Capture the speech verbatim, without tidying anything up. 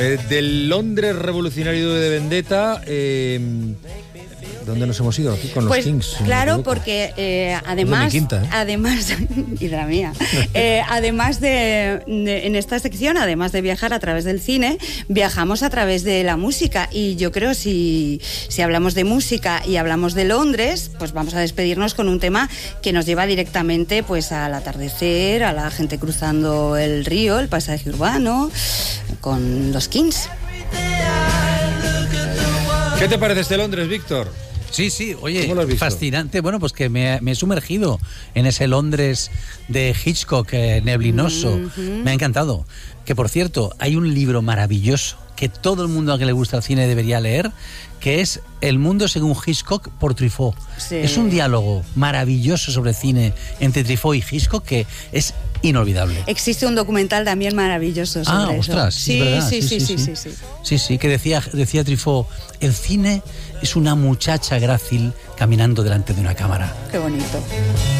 Eh, del Londres revolucionario de Vendetta, eh, ¿dónde nos hemos ido? Aquí con los pues, Kings. Si claro, no porque eh, además, es de mi quinta, ¿eh? además y de la mía, eh, además de, de en esta sección, además de viajar a través del cine, viajamos a través de la música. Y yo creo si si hablamos de música y hablamos de Londres, pues vamos a despedirnos con un tema que nos lleva directamente, pues, al atardecer, a la gente cruzando el río, el paisaje urbano, con los Kings. ¿Qué te parece este Londres, Víctor? Sí, sí, oye, ¿Cómo lo has visto? fascinante. Bueno, pues que me, me he sumergido en ese Londres de Hitchcock, eh, neblinoso. Uh-huh. Me ha encantado. Que, por cierto, hay un libro maravilloso que todo el mundo a que le gusta el cine debería leer, que es El mundo según Hitchcock por Truffaut. Sí. Es un diálogo maravilloso sobre cine entre Truffaut y Hitchcock que es inolvidable. Existe un documental también maravilloso sobre Ah, eso. ostras, Sí, es verdad. sí, Sí, sí, sí, sí, sí. sí, sí. Sí, sí, que decía, decía Truffaut, el cine es una muchacha grácil caminando delante de una cámara. Qué bonito.